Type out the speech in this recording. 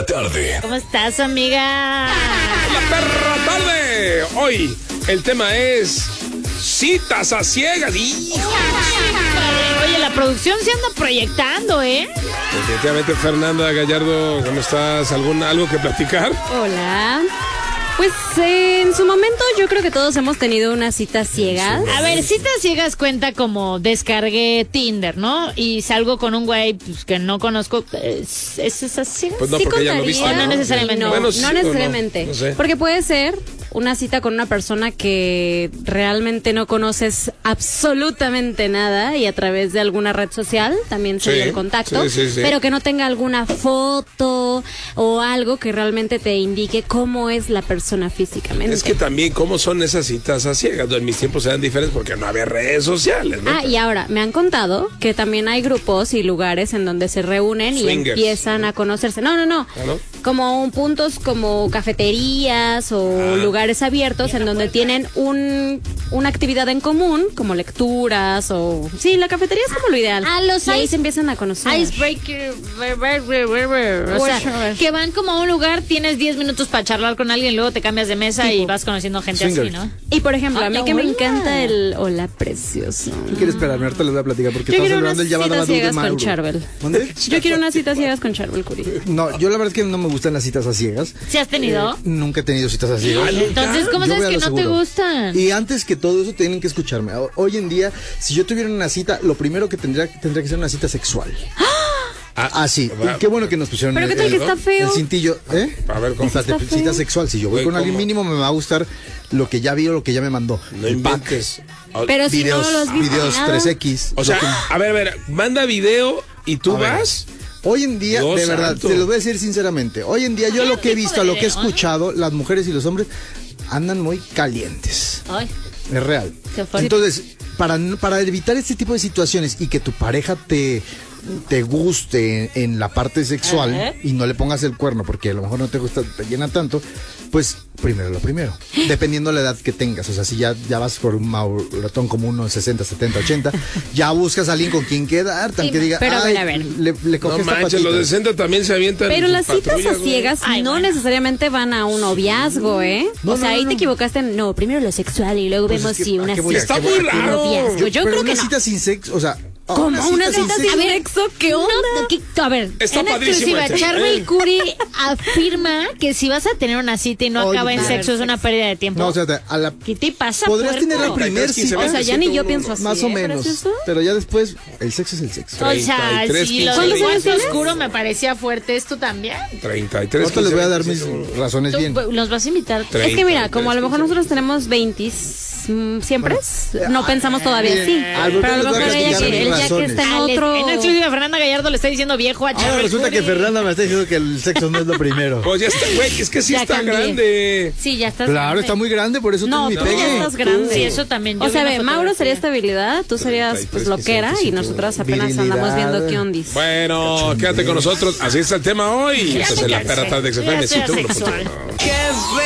tarde. ¿Cómo estás, amiga? La perra tarde. Hoy el tema es citas a ciegas. Oye, la producción se anda proyectando, ¿eh? Definitivamente, Fernanda Gallardo, ¿cómo estás? ¿Algo que platicar? Hola. Pues en su momento yo creo que todos hemos tenido unas citas ciegas. A ver, citas ciegas cuenta como descargué Tinder, ¿no? Y salgo con un güey pues, que no conozco. ¿Es esas ciegas? Pues no, Sí porque ya lo viste, contaría. ¿no? No necesariamente. No, Bueno, sí no o necesariamente. no sé. Porque puede ser una cita con una persona que realmente no conoces absolutamente nada y a través de alguna red social también se Sí, dio el contacto, sí. pero que no tenga alguna foto o algo que realmente te indique cómo es la persona físicamente. Es que también, ¿cómo son esas citas a ciegas? En mis tiempos eran diferentes porque no había redes sociales, ¿no? Y ahora, me han contado que también hay grupos y lugares en donde se reúnen Swingers. y empiezan a conocerse. No. ¿no? Como puntos como cafeterías o lugares abiertos en donde tienen una actividad en común, como lecturas o... Sí, la cafetería es como lo ideal. Los y ahí se empiezan a conocer. Icebreaker, o sea, que van como a un lugar, tienes 10 minutos para charlar con alguien, luego te cambias de mesa y vas conociendo gente así, Swingers. ¿no? Y por ejemplo, a mí que me hola. encanta el... Hola, precioso. ¿Qué quieres esperarme? Ahorita les voy a platicar porque Yo estamos quiero hablando unas del llamado citas de ciegas Mauro. con Charbel. ¿Dónde? Yo quiero unas citas ciegas con Charbel Curi. No, yo la verdad es que no me gustan las citas a ciegas. ¿Sí has tenido? Nunca he tenido citas a ciegas. Entonces, ¿cómo Yo sabes voy a que lo no te seguro. gustan? Y antes que todo eso tienen que escucharme. Hoy en día, si yo tuviera una cita, lo primero que tendría que ser una cita sexual. Sí. Y qué bueno que nos pusieron ¿Pero qué tal que está feo? el cintillo. A ver, ¿cómo? Espérate, Está feo. cita sexual. Si yo voy Güey, con alguien ¿cómo? mínimo, me va a gustar lo que ya vi o lo que ya me mandó. No El pack. inventes. Pero si Videos, no lo has visto videos nada. 3X. O sea, a ver, manda video y tú A ver. vas. Hoy en día, Dios de verdad, santo. te lo voy a decir sinceramente. Hoy en día, yo ¿Qué lo que he tipo visto, de lo que he video, escuchado, las mujeres y los hombres andan muy calientes. Ay, Es real. Qué fuerte. Entonces, para evitar este tipo de situaciones y que tu pareja te guste en la parte sexual Ajá. y no le pongas el cuerno porque a lo mejor no te gusta, te llena tanto, pues primero lo primero. Dependiendo la edad que tengas. O sea, si ya vas por un mauratón como unos 60, 70, 80, ya buscas a alguien con quien quedar, tan Sí, que diga, pero a "Ay, ver. le No coges esta manches, los patita". de 60 también se avientan. Pero sus las citas patrullas, a güey. ciegas Ay, no bueno. necesariamente van a un noviazgo, ¿eh? No, o sea, no, ahí no. te equivocaste. No, primero lo sexual y luego Pues vemos es que, si ¿a una qué voy? cita Está ¿A qué muy voy? raro. noviazgo. Yo Pero creo que una no. cita sin sexo, o sea, ¿Cómo? ¿Una cita sin A ver, sexo? ¿Qué onda? A ver, Está en padrísimo exclusiva, este, Charbel Curi afirma que si vas a tener una cita y no Oye, acaba en no. sexo es una pérdida de tiempo. no, o sea, a la ¿Qué te pasa, podrías puerco? tener la primer 15 cita, O sea, ya ni yo 101. pienso así. más o ¿eh, menos, precioso? pero ya después el sexo es el sexo. O sea, 33, si lo 15, del cuarto 16. oscuro me parecía fuerte, esto también. 33. Ahorita les voy a dar 15, mis razones Tú, bien. los vas a invitar. Es que mira, 33, como a lo mejor nosotros tenemos 20 siempre, no pensamos todavía miren, así. Albert, Pero a lo les voy a mejor ella platicar que, mis él ya que razones. está en Ah, otro... En exclusiva, Fernanda Gallardo le está diciendo viejo a Ahora Charbel resulta que Curi. Fernanda me está diciendo que el sexo no es lo primero. Pues ya está, güey, es que sí Ya está cambié. grande. Sí, ya estás. Claro, grande. está muy grande, por eso No, tengo tú mi ya pegue. estás grande. Sí, eso también. O sea, vi ve, una Mauro sería fotografía. estabilidad, tú serías 33, pues loquera y 25, nosotras apenas andamos virilidad. viendo qué ondis. Bueno, quédate con nosotros. Así está el tema hoy. Esto es en la perra tarde XFM. Ya sea sexual.